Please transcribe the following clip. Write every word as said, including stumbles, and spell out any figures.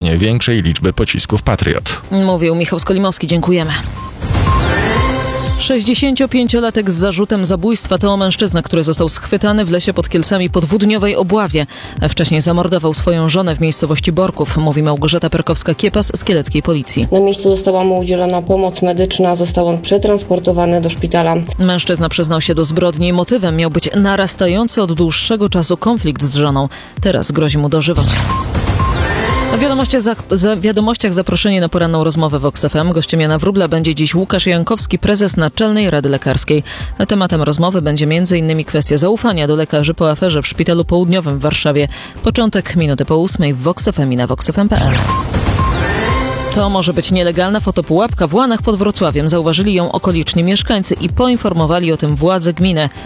zastosowanie większej liczby pocisków Patriot. Mówił Michał Skolimowski. Dziękujemy. sześćdziesięciopięciolatek z zarzutem zabójstwa to mężczyzna, który został schwytany w lesie pod Kielcami po dwudniowej obławie. Wcześniej zamordował swoją żonę w miejscowości Borków, mówi Małgorzata Perkowska-Kiepas z kieleckiej policji. Na miejscu została mu udzielona pomoc medyczna, został on przetransportowany do szpitala. Mężczyzna przyznał się do zbrodni. Motywem miał być narastający od dłuższego czasu konflikt z żoną. Teraz grozi mu dożywocie. W wiadomościach, za, za, wiadomościach zaproszenie na poranną rozmowę w Vox F M. Gościem Jana Wróbla będzie dziś Łukasz Jankowski, prezes Naczelnej Rady Lekarskiej. Tematem rozmowy będzie między innymi kwestia zaufania do lekarzy po aferze w Szpitalu Południowym w Warszawie. Początek minuty po ósmej w Vox F M i na vox f m kropka p l. To może być nielegalna fotopułapka w Łanach pod Wrocławiem. Zauważyli ją okoliczni mieszkańcy i poinformowali o tym władze gminy.